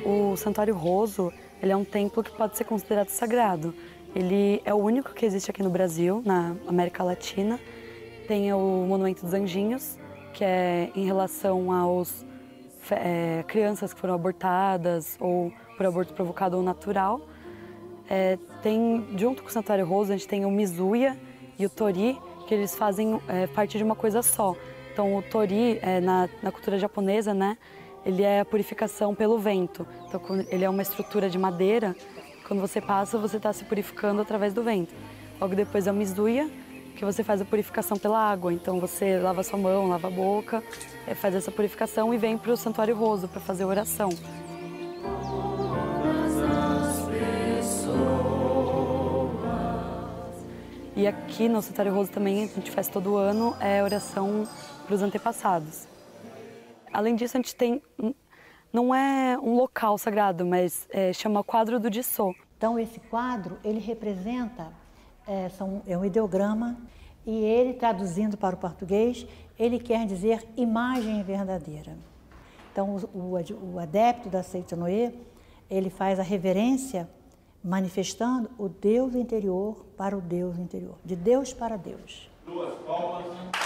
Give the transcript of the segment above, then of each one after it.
O Santuário Roso, ele é um templo que pode ser considerado sagrado. Ele é o único que existe aqui no Brasil, na América Latina. Tem o Monumento dos Anjinhos, que é em relação aos crianças que foram abortadas ou por aborto provocado ou natural. Junto com o Santuário Roso, a gente tem o Mizuya e o Tori, que eles fazem parte de uma coisa só. Então, o Tori, na cultura japonesa, né, ele é a purificação pelo vento. Então, ele é uma estrutura de madeira. Quando você passa, você está se purificando através do vento. Logo depois é o Mizuya, que você faz a purificação pela água. Então, você lava sua mão, lava a boca, faz essa purificação e vem para o Santuário Roso para fazer oração. E aqui no Santuário Roso também a gente faz todo ano oração para os antepassados. Além disso, a gente tem, não é um local sagrado, mas chama Quadro do Jissô. Então esse quadro, ele representa, é um ideograma, e ele, traduzindo para o português, ele quer dizer imagem verdadeira. Então o adepto da Seicho-no-e, ele faz a reverência manifestando o Deus interior para o Deus interior, de Deus para Deus. Duas palmas,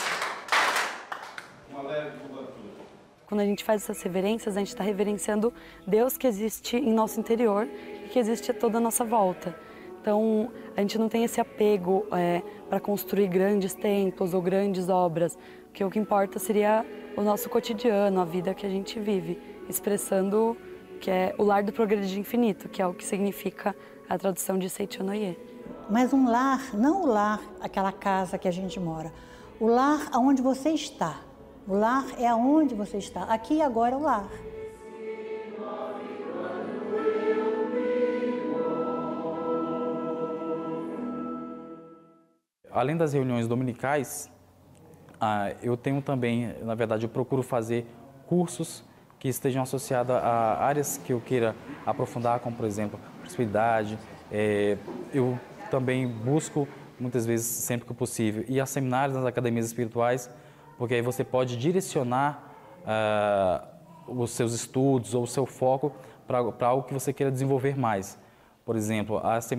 uma leve curvatura. Quando a gente faz essas reverências, a gente está reverenciando Deus que existe em nosso interior e que existe a toda a nossa volta. Então, a gente não tem esse apego para construir grandes templos ou grandes obras, porque o que importa seria o nosso cotidiano, a vida que a gente vive, expressando que é o lar do progredir infinito, que é o que significa a tradução de Seicho-no-e. Mas um lar, não o lar, aquela casa que a gente mora, o lar aonde você está. O lar é aonde você está. Aqui e agora é o lar. Além das reuniões dominicais, eu tenho também, na verdade, eu procuro fazer cursos que estejam associados a áreas que eu queira aprofundar, como, por exemplo, prosperidade. Eu também busco, muitas vezes, sempre que possível, ir a seminários nas academias espirituais, porque aí você pode direcionar os seus estudos ou o seu foco para algo que você queira desenvolver mais. Por exemplo, a